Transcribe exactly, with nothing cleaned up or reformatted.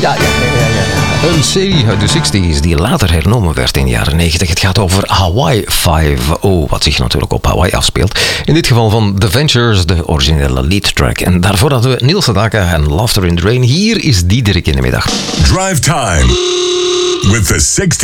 Ja, ja, ja, ja, ja. Een serie uit de zestig's die later hernomen werd in de jaren negentig. Het gaat over Hawaii Five-O, wat zich natuurlijk op Hawaii afspeelt. In dit geval van The Ventures, de originele lead track. En daarvoor hadden we Neil Sedaka en Laughter in the Rain. Hier is Diederik in de middag. Drive Time with the sixties.